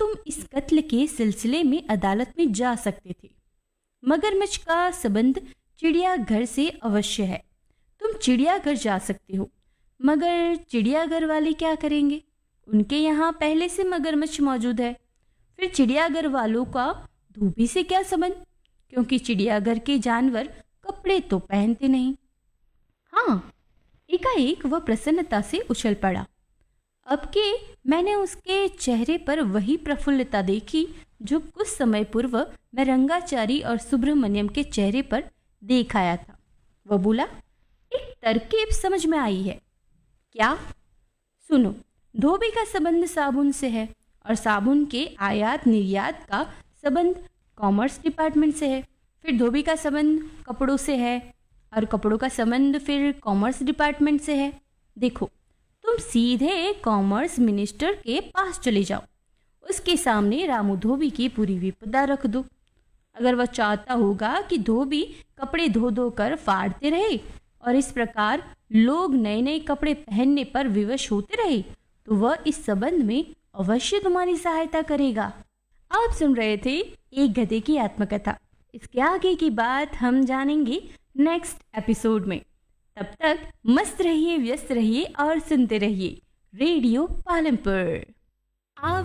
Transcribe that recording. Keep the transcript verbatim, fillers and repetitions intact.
तुम इस कत्ल के सिलसिले में अदालत में जा सकते थे। मगरमच्छ का संबंध चिड़ियाघर से अवश्य है। तुम चिड़ियाघर जा सकते हो, मगर चिड़ियाघर वाले क्या करेंगे? उनके यहाँ पहले से मगरमच्छ मौजूद है। फिर चिड़ियाघर वालों का धोबी से क्या संबंध? क्योंकि चिड़ियाघर के जानवर कपड़े तो पहनते नहीं। हाँ, एकाएक वह प्रसन्नता से उछल पड़ा। अब के मैंने उसके चेहरे पर वही प्रफुल्लता देखी जो कुछ समय पूर्व मैं रंगाचारी और सुब्रमण्यम के चेहरे पर देख आया था। वह बोला, एक तरकीब समझ में आई है। क्या? सुनो, धोबी का संबंध साबुन से है और साबुन के आयात निर्यात का संबंध कॉमर्स डिपार्टमेंट से है। फिर धोबी का संबंध कपड़ों से है और कपड़ों का संबंध फिर कॉमर्स डिपार्टमेंट से है। देखो, तुम सीधे कॉमर्स मिनिस्टर के पास चले जाओ, उसके सामने रामू धोबी की पूरी विपदा रख दो। अगर वह चाहता होगा कि धोबी कपड़े धो धो कर फाड़ते रहे और इस प्रकार लोग नए नए कपड़े पहनने पर विवश होते रहे, तो वह इस संबंध में अवश्य तुम्हारी सहायता करेगा। आप सुन रहे थे एक गधे की आत्मकथा। इसके आगे की बात हम जानेंगे नेक्स्ट एपिसोड में। तब तक मस्त रहिए, व्यस्त रहिए और सुनते रहिए रेडियो पालमपुर। आप